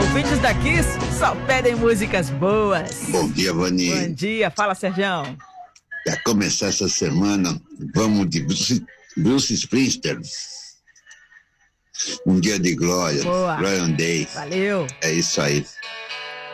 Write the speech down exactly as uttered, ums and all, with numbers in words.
ouvintes da Kiss só pedem músicas boas. Bom dia, Vani. Bom dia, fala, Sergião. Para começar essa semana, vamos de Bruce, Bruce Springsteen. Um dia de glória. Boa. Ryan Day. Valeu. É isso aí.